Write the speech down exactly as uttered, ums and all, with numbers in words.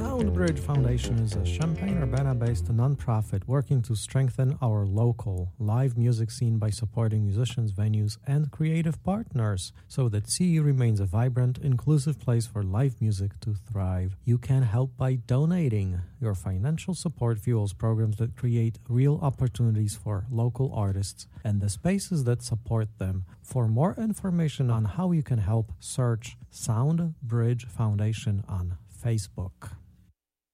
Soundbridge Foundation is a Champaign-Urbana-based nonprofit working to strengthen our local live music scene by supporting musicians, venues, and creative partners so that C E remains a vibrant, inclusive place for live music to thrive. You can help by donating. Your financial support fuels programs that create real opportunities for local artists and the spaces that support them. For more information on how you can help, search Soundbridge Foundation on Facebook.